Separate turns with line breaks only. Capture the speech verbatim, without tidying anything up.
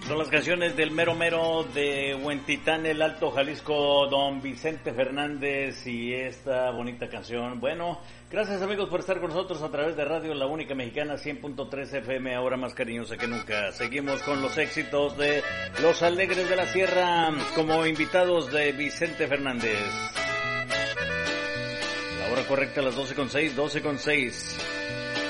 Son las canciones del mero mero de Huentitán, el Alto Jalisco, don Vicente Fernández, y esta bonita canción. Bueno, gracias amigos por estar con nosotros a través de Radio La Única Mexicana, cien punto tres F M, ahora más cariñosa que nunca. Seguimos con los éxitos de Los Alegres de la Sierra, como invitados de Vicente Fernández. La hora correcta a las doce con seis, doce con seis.